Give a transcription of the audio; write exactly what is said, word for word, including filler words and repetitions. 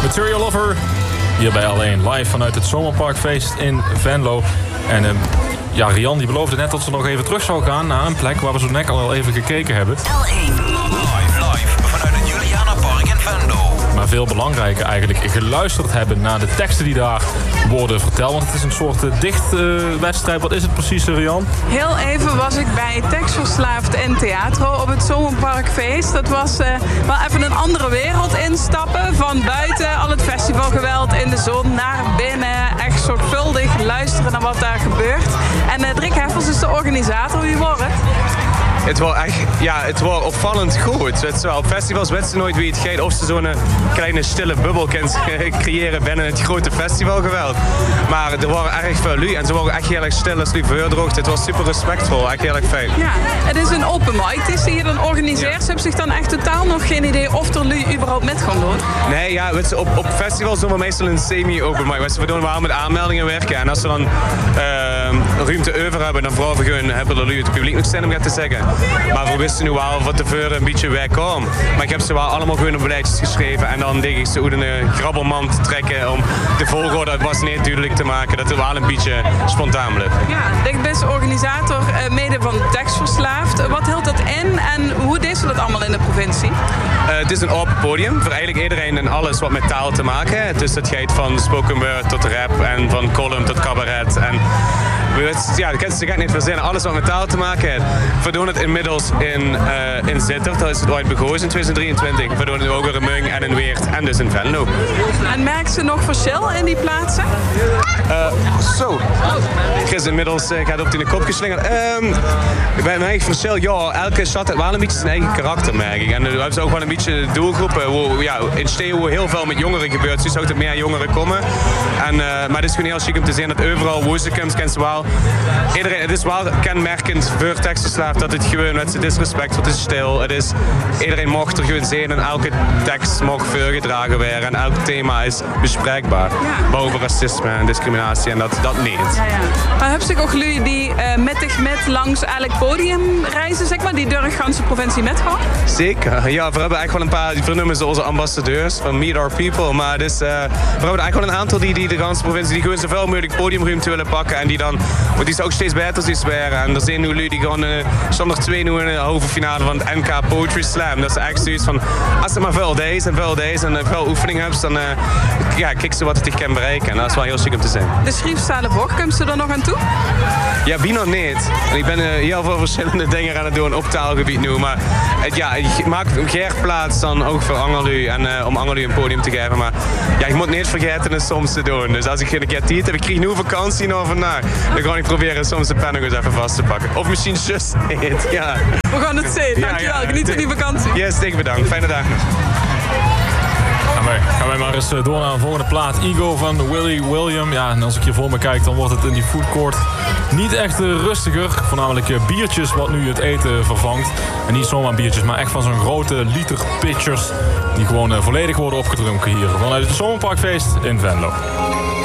Material Lover. Hierbij alleen live vanuit het Zomerparkfeest in Venlo. En uh, ja, Rian die beloofde net dat ze nog even terug zou gaan naar een plek waar we zo net al even gekeken hebben. L één. Live, live vanuit het Julianapark in Venlo. Maar veel belangrijker eigenlijk geluisterd hebben naar de teksten die daar worden verteld. Want het is een soort uh, dichtwedstrijd. Uh, Wat is het precies, Rian? Heel even was ik bij Tekstverslaafd en Theatro op het Zomerparkfeest. Dat was uh, wel even een andere wereld instappen. Van buiten al het festivalgeweld in de zon naar binnen. Echt zorgvuldig luisteren naar wat daar gebeurt. En uh, Drik Heffels is de organisator. Wie wordt het? Het was echt, ja, het was opvallend goed. Het is wel, op festivals weten ze nooit wie het gaat. Of ze zo'n kleine stille bubbel kunnen creëren binnen het grote festivalgeweld. Maar er waren erg veel lui en ze waren echt heel erg stil als nu verdroogd. Het was super respectvol, echt heel erg fijn. Ja, het is een open mic. Het is die je dan organiseert. Ze hebben zich dan echt totaal nog geen idee of er lui überhaupt met gaan doen. Nee, ja, weet je, op, op festivals doen we meestal een semi-open mic. Weet je, we doen wel met aanmeldingen werken. En als we dan uh, ruimte over hebben, dan vragen we gewoon, hebben er lui het publiek nog zin om dat te zeggen. Maar we wisten nu wel van tevoren een beetje waar kwam. Maar ik heb ze wel allemaal gewoon op beleidjes geschreven. En dan denk ik ze hoe een grabbelmand te trekken om de volgorde was niet duidelijk te maken. Dat het wel een beetje spontaan blijft. Ja, Dick best organisator uh, mede van Tekstverslaafd. Wat hield dat in en hoe deed ze dat allemaal in de provincie? Uh, het is een open podium voor eigenlijk iedereen en alles wat met taal te maken heeft. Dus het gaat van spoken word tot rap en van column tot cabaret. En ja, dat kan ze niet verzinnen. Alles wat met taal te maken heeft. We doen het inmiddels in, uh, in Zittert. Dat is het ooit begonnen in tweeduizend drieëntwintig. We doen het ook in Mung en in Weert en dus in Venlo. En merkt ze nog verschil in die plaatsen? Uh, zo. Chris inmiddels uh, gaat op die kop geslingerd. Um, bij mij verschil, ja, elke stad heeft wel een beetje zijn eigen karakter, merk ik. En we hebben ze ook wel een beetje doelgroepen. Hoe, ja, in Steeuwen heel veel met jongeren gebeurt. Dus zou er meer jongeren komen. En, uh, maar het is gewoon heel chic om te zien dat overal hoe ze komt, kent ze wel. Iedereen, het is wel kenmerkend voor Tekstverslaafd dat het gewoon, het is respect, het is stil. Het is, iedereen mag er gewoon zijn en elke tekst mag voorgedragen worden. En elk thema is bespreekbaar. Ja. Behalve racisme en discriminatie en dat, dat niet. Ja, ja. Maar heb je ook jullie die uh, mettig met langs elk podium reizen, zeg maar, die door de ganse provincie met gaan? Zeker. Ja, we hebben eigenlijk wel een paar, die vernoemen ze onze ambassadeurs van Meet Our People. Maar dus, uh, we hebben eigenlijk wel een aantal die, die de ganse provincie, die gewoon zoveel mogelijk podiumruimte willen pakken. En die dan, want die is ook steeds beter is weer. En er zijn nu jullie die gewoon uh, zonder twee nu in de halve finale van het N K Poetry Slam. Dat is echt zoiets van, als ze maar veel deze en veel deze en veel oefening hebt, dan uh, ja, kijk ze wat het ik kan bereiken. En dat is wel heel chic om te zien. De Schriefstalenborg, komt ze er nog aan toe? Ja, wie nog niet. En ik ben uh, heel veel verschillende dingen aan het doen op taalgebied nu. Maar het, ja, ik maak graag plaats dan ook voor Angerlu en uh, om Angerlu een podium te geven. Maar ja, ik moet niet vergeten het soms te doen. Dus als ik een keer tijd heb, ik krijg nu vakantie nog vandaag. Dan ga ik proberen soms de pen nog eens even vast te pakken. Of misschien just niet. Ja. We gaan het zien. Dankjewel. Ja, ja, geniet van die vakantie. Yes, dik bedankt. Fijne dag nog. Gaan wij, gaan wij maar eens door naar een volgende plaat. Ego van Willy William. Ja, en als ik hier voor me kijk, dan wordt het in die foodcourt niet echt rustiger. Voornamelijk biertjes wat nu het eten vervangt. En niet zomaar biertjes, maar echt van zo'n grote liter pitchers. Die gewoon volledig worden opgedronken hier vanuit het Zomerparkfeest in Venlo.